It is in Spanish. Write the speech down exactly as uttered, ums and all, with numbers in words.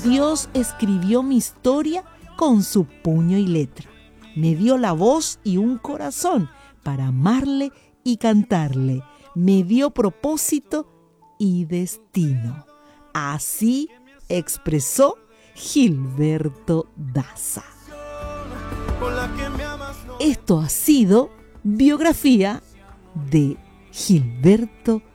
Dios escribió mi historia con su puño y letra. Me dio la voz y un corazón para amarle y cantarle. Me dio propósito y destino. Así expresó Gilberto Daza. Esto ha sido biografía de Gilberto